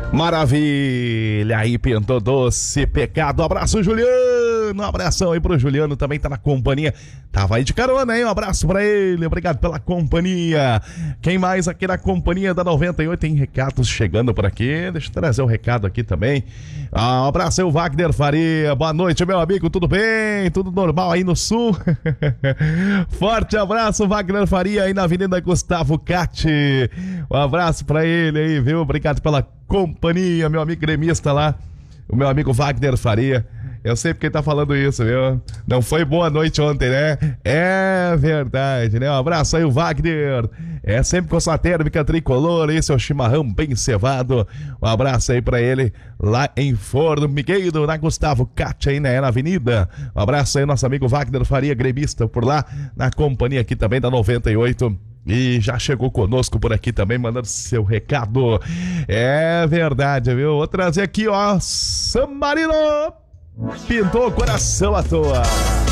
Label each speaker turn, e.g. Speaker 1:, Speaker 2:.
Speaker 1: Maravilha, aí pintou doce pecado. Abraço, Juliano, um abração aí pro Juliano, também tá na companhia, tava aí de carona, hein? Um abraço pra ele, obrigado pela companhia. Quem mais aqui na companhia da 98? Tem recados chegando por aqui, deixa eu trazer o recado aqui também. Um abraço aí, o Wagner Faria, boa noite, meu amigo, tudo bem? Tudo normal aí no sul? Forte abraço, Wagner Faria, aí na Avenida Gustavo Cati. Um abraço pra ele aí, viu? Obrigado pela companhia, meu amigo gremista lá, o meu amigo Wagner Faria. Eu sei porque ele tá falando isso, viu? Não foi boa noite ontem, né? É verdade, né? Um abraço aí, o Wagner. É sempre com a sua térmica tricolor, esse é o chimarrão bem cevado. Um abraço aí pra ele lá em Formigueiro, na Gustavo Cati, aí, né? Na avenida. Um abraço aí, nosso amigo Wagner Faria, gremista por lá, na companhia aqui também da 98. E já chegou conosco por aqui também, mandando seu recado. É verdade, viu? Vou trazer aqui, ó, San Marino. Pintou o coração à toa.